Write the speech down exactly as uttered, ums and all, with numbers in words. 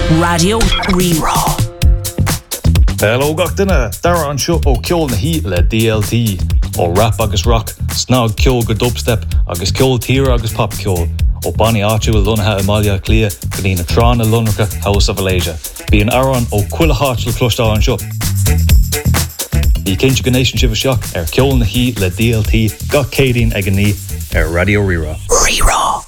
Radio Rerá. Hello gach duine, dara an seo ó ceol na hí le D L T, ó rap agus rock, snog ceol go dubstep, agus ceol tíre agus pop ceol, ó Bonnie áitiú lunathe Amalia Clia, go dtí na trán na lunracha House of Alasia. Bí an aran ó cuila háit le clostá an seo. Í cinse go nation sibh seach ar ceol na hí le D L T, gach cédín ag an ní ar Radio Rerá. Rerá.